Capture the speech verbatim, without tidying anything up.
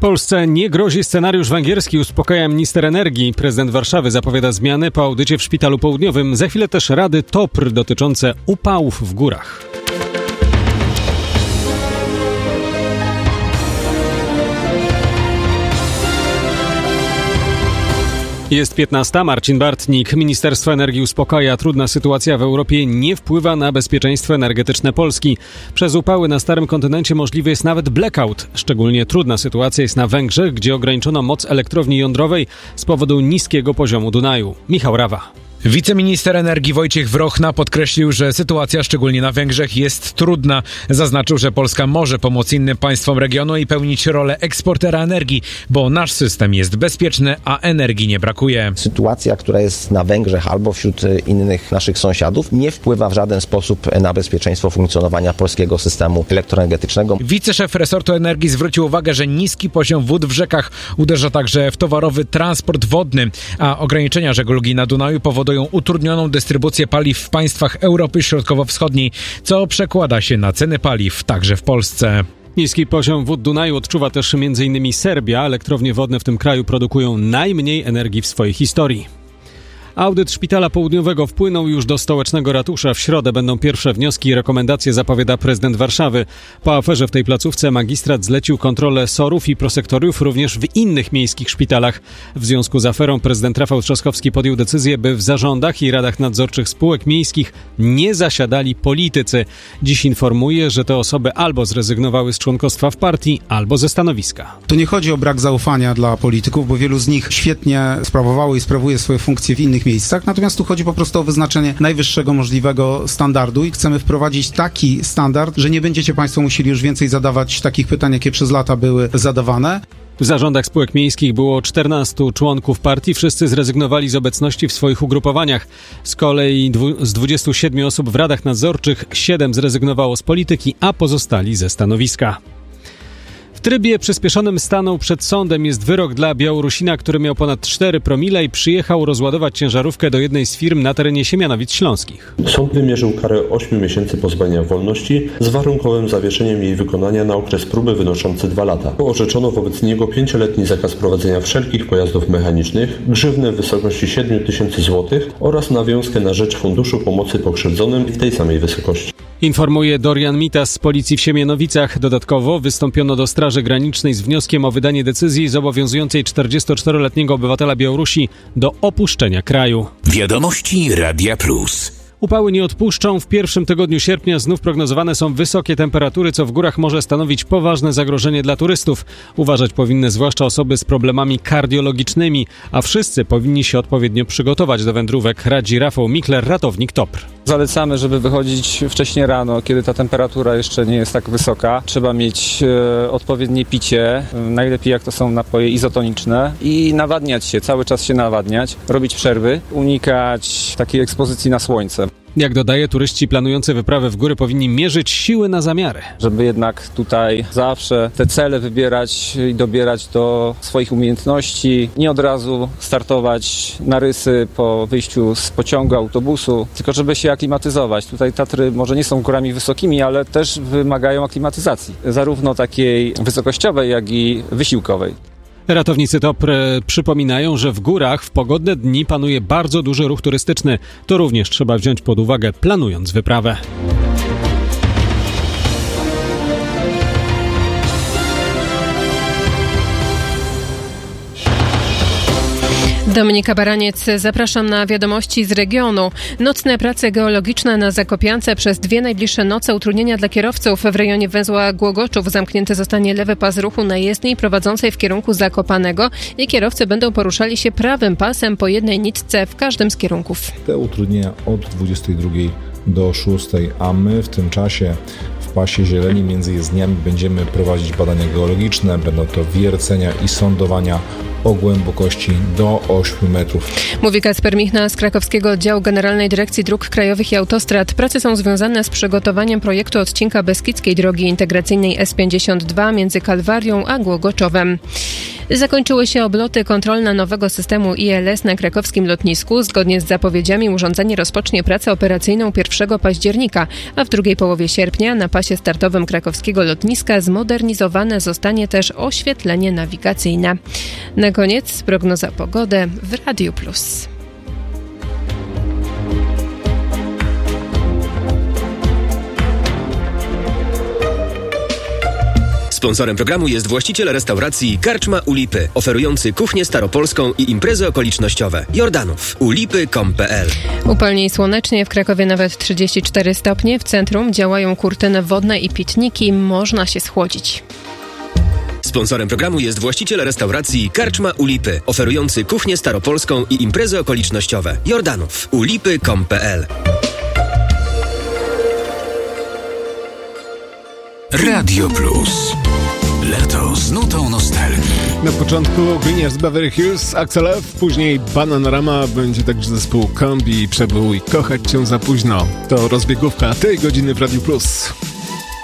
Polsce nie grozi scenariusz węgierski, uspokaja minister energii. Prezydent Warszawy zapowiada zmiany po audycie w Szpitalu Południowym. Za chwilę też rady T O P R dotyczące upałów w górach. Jest piętnasta. Marcin Bartnik. Ministerstwo Energii uspokaja. Trudna sytuacja w Europie nie wpływa na bezpieczeństwo energetyczne Polski. Przez upały na starym kontynencie możliwy jest nawet blackout. Szczególnie trudna sytuacja jest na Węgrzech, gdzie ograniczono moc elektrowni jądrowej z powodu niskiego poziomu Dunaju. Michał Rawa. Wiceminister energii Wojciech Wrochna podkreślił, że sytuacja szczególnie na Węgrzech jest trudna. Zaznaczył, że Polska może pomóc innym państwom regionu i pełnić rolę eksportera energii, bo nasz system jest bezpieczny, a energii nie brakuje. Sytuacja, która jest na Węgrzech albo wśród innych naszych sąsiadów, nie wpływa w żaden sposób na bezpieczeństwo funkcjonowania polskiego systemu elektroenergetycznego. Wiceszef resortu energii zwrócił uwagę, że niski poziom wód w rzekach uderza także w towarowy transport wodny, a ograniczenia żeglugi na Dunaju powodują utrudnioną dystrybucję paliw w państwach Europy Środkowo-Wschodniej, co przekłada się na ceny paliw także w Polsce. Niski poziom wód Dunaju odczuwa też m in Serbia. Elektrownie wodne w tym kraju produkują najmniej energii w swojej historii. Audyt Szpitala Południowego wpłynął już do stołecznego ratusza. W środę będą pierwsze wnioski i rekomendacje, zapowiada prezydent Warszawy. Po aferze w tej placówce magistrat zlecił kontrolę sorów i prosektoriów również w innych miejskich szpitalach. W związku z aferą prezydent Rafał Trzaskowski podjął decyzję, by w zarządach i radach nadzorczych spółek miejskich nie zasiadali politycy. Dziś informuje, że te osoby albo zrezygnowały z członkostwa w partii, albo ze stanowiska. Tu nie chodzi o brak zaufania dla polityków, bo wielu z nich świetnie sprawowało i sprawuje swoje funkcje w innych miejscach, natomiast tu chodzi po prostu o wyznaczenie najwyższego możliwego standardu i chcemy wprowadzić taki standard, że nie będziecie Państwo musieli już więcej zadawać takich pytań, jakie przez lata były zadawane. W zarządach spółek miejskich było czternastu członków partii, wszyscy zrezygnowali z obecności w swoich ugrupowaniach. Z kolei dwu, z dwudziestu siedmiu osób w radach nadzorczych siedem zrezygnowało z polityki, a pozostali ze stanowiska. W trybie przyspieszonym stanął przed sądem. Jest wyrok dla Białorusina, który miał ponad cztery promile i przyjechał rozładować ciężarówkę do jednej z firm na terenie Siemianowic Śląskich. Sąd wymierzył karę ośmiu miesięcy pozbawienia wolności z warunkowym zawieszeniem jej wykonania na okres próby wynoszący dwa lata. Orzeczono wobec niego pięcioletni zakaz prowadzenia wszelkich pojazdów mechanicznych, grzywnę w wysokości siedmiu tysięcy złotych oraz nawiązkę na rzecz Funduszu Pomocy Pokrzywdzonym w tej samej wysokości. Informuje Dorian Mitas z policji w Siemianowicach. Dodatkowo wystąpiono do Straży Granicznej z wnioskiem o wydanie decyzji zobowiązującej czterdziestoczteroletniego obywatela Białorusi do opuszczenia kraju. Wiadomości Radia Plus. Upały nie odpuszczą. W pierwszym tygodniu sierpnia znów prognozowane są wysokie temperatury, co w górach może stanowić poważne zagrożenie dla turystów. Uważać powinny zwłaszcza osoby z problemami kardiologicznymi, a wszyscy powinni się odpowiednio przygotować do wędrówek, radzi Rafał Mikler, ratownik T O P R. Zalecamy, żeby wychodzić wcześniej rano, kiedy ta temperatura jeszcze nie jest tak wysoka. Trzeba mieć e, odpowiednie picie, najlepiej jak to są napoje izotoniczne i nawadniać się, cały czas się nawadniać, robić przerwy, unikać takiej ekspozycji na słońce. Jak dodaje, turyści planujący wyprawę w góry powinni mierzyć siły na zamiary. Żeby jednak tutaj zawsze te cele wybierać i dobierać do swoich umiejętności. Nie od razu startować na rysy po wyjściu z pociągu, autobusu, tylko żeby się aklimatyzować. Tutaj Tatry może nie są górami wysokimi, ale też wymagają aklimatyzacji. Zarówno takiej wysokościowej, jak i wysiłkowej. Ratownicy T O P R przypominają, że w górach w pogodne dni panuje bardzo duży ruch turystyczny. To również trzeba wziąć pod uwagę, planując wyprawę. Dominika Baraniec, zapraszam na wiadomości z regionu. Nocne prace geologiczne na Zakopiance przez dwie najbliższe noce, utrudnienia dla kierowców. W rejonie węzła Głogoczów zamknięty zostanie lewy pas ruchu na jezdni prowadzącej w kierunku Zakopanego i kierowcy będą poruszali się prawym pasem po jednej nitce w każdym z kierunków. Te utrudnienia od dwudziestej drugiej do szóstej, a my w tym czasie w pasie zieleni między jezdniami będziemy prowadzić badania geologiczne. Będą to wiercenia i sondowania o głębokości do ośmiu metrów. Mówi Kacper Michna z krakowskiego oddziału Generalnej Dyrekcji Dróg Krajowych i Autostrad. Prace są związane z przygotowaniem projektu odcinka Beskidzkiej Drogi Integracyjnej S pięćdziesiąt dwa między Kalwarią a Głogoczowem. Zakończyły się obloty kontrolne nowego systemu I L S na krakowskim lotnisku. Zgodnie z zapowiedziami urządzenie rozpocznie pracę operacyjną pierwszego października, a w drugiej połowie sierpnia na pasie startowym krakowskiego lotniska zmodernizowane zostanie też oświetlenie nawigacyjne. Na koniec prognoza pogody w Radiu Plus. Sponsorem programu jest właściciel restauracji Karczma u Lipy, oferujący kuchnię staropolską i imprezy okolicznościowe. Jordanów. ulipy kropka com kropka p l. Upalnie i słonecznie, w Krakowie nawet trzydzieści cztery stopnie. W centrum działają kurtyny wodne i pitniki, można się schłodzić. Sponsorem programu jest właściciel restauracji Karczma u Lipy, oferujący kuchnię staropolską i imprezy okolicznościowe. Jordanów. ulipy kropka com kropka p l. Radio Plus. Lato z nutą nostalgii. Na początku gliniarz z Beverly Hills, Axel F, później Bananarama, będzie także zespół Kombi, Przebył i Kochać Cię za późno. To rozbiegówka tej godziny w Radiu Plus.